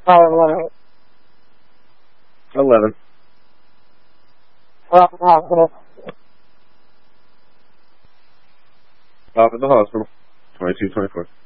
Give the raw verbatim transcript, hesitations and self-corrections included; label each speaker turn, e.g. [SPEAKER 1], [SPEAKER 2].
[SPEAKER 1] Probably eleven.
[SPEAKER 2] Eleven.
[SPEAKER 1] Well, hospital.
[SPEAKER 2] Off at the hospital. Twenty-two, twenty-four.